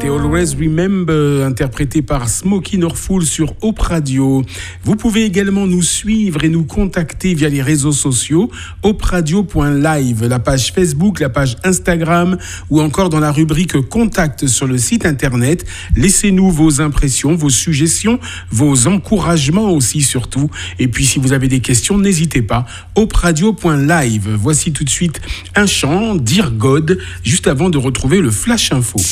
C'était Always Remember, interprété par Smokey Norfolk sur Hope Radio. Vous pouvez également nous suivre et nous contacter via les réseaux sociaux, hoperadio.live, la page Facebook, la page Instagram ou encore dans la rubrique Contact sur le site internet. Laissez-nous vos impressions, vos suggestions, vos encouragements aussi surtout. Et puis si vous avez des questions, n'hésitez pas, hoperadio.live. Voici tout de suite un chant, Dear God, juste avant de retrouver le Flash Info.